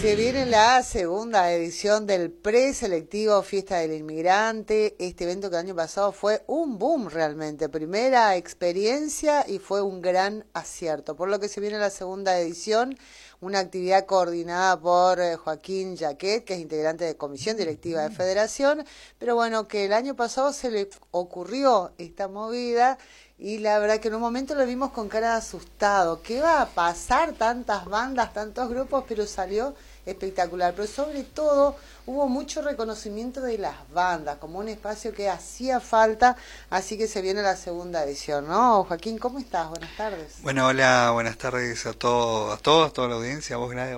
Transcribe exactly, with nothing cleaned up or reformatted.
Se viene la segunda edición del preselectivo Fiesta del Inmigrante, este evento que el año pasado fue un boom realmente, primera experiencia y fue un gran acierto, por lo que se viene la segunda edición, una actividad coordinada por Joaquín Jaquet, que es integrante de Comisión Directiva de Federación, pero bueno, que el año pasado se le ocurrió esta movida y la verdad que en un momento lo vimos con cara de asustado. ¿Qué va a pasar? Tantas bandas, tantos grupos, pero salió espectacular. Pero sobre todo hubo mucho reconocimiento de las bandas, como un espacio que hacía falta, así que se viene la segunda edición, ¿no? Joaquín, ¿cómo estás? Buenas tardes. Bueno, hola, buenas tardes a todos, a todos, a toda la audiencia, a vos, Gladys.